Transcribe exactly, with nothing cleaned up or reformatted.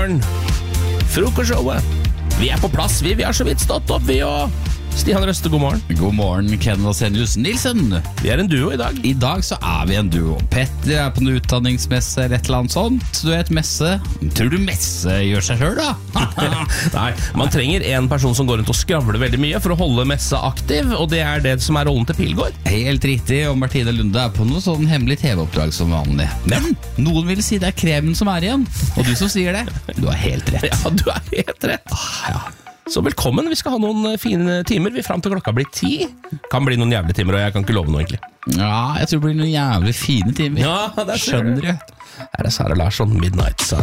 morgen. Frokostshowet. Vi er på plass, vi. Vi har så vidt stått opp, vi og Stian Røste, god morgen. God morgen, Ken Vasenius Nilsen. Vi er en duo i dag. I dag så er vi en duo. Petter er på en utdanningsmesse eller et eller annet sånt. Du vet, messe. Tror du messe gjør seg selv da? Nei, man trenger en person som går rundt og skravler veldig mye for å holde messe aktiv, og det er det som er rollen til Pilgaard. Helt riktig, og Martine Lunde er på noe sånn hemmelig T V-oppdrag som vanlig. Men noen vil si det er kremen som er igjen. Og du som sier det, du har helt rett. Ja, du er helt rett. Ah, ja. Så velkommen, vi skal ha noen fine timer. Vi er frem til klokka blir ti. Kan bli noen jævlige timer, og jeg kan ikke love noe egentlig. Ja, jeg tror det blir noen jævlig fine timer. Ja, det skjønner du. Her er Sara Larsson, Midnight.